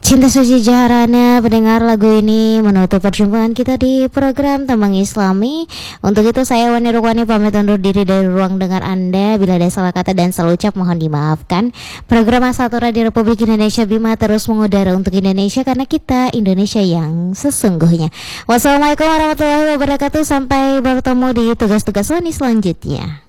Cinta Suci Jaharana, pendengar lagu ini menutup perjumpaan kita di program Tembang Islami. Untuk itu saya Wani Rukwani pamit undur diri dari ruang dengar Anda. Bila ada salah kata dan salah ucap mohon dimaafkan. Program Asal Radio Republik Indonesia Bima terus mengudara untuk Indonesia karena kita Indonesia yang sesungguhnya. Wassalamualaikum warahmatullahi wabarakatuh. Sampai bertemu di tugas-tugas Wani selanjutnya.